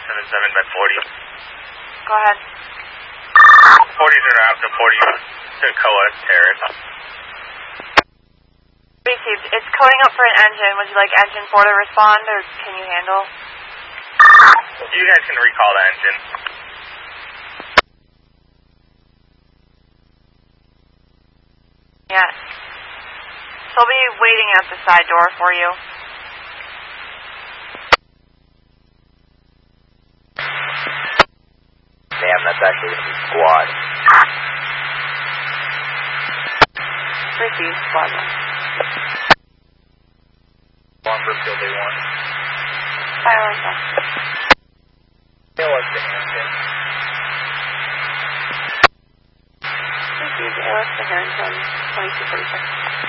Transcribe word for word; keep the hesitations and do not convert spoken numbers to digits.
seven seven by forty. Go ahead. forties are out to forty to Koa Terrace. Received. It's coding up for an engine. Would you like engine four to respond, or can you handle? You guys can recall the engine. Yes. They'll be waiting at the side door for you. Damn, that's actually going to be squad. Received. Squad one. Long Brookfield day one. Fire on top. It was the Harrington. Received. A L S to Harrington. twenty-two forty-six.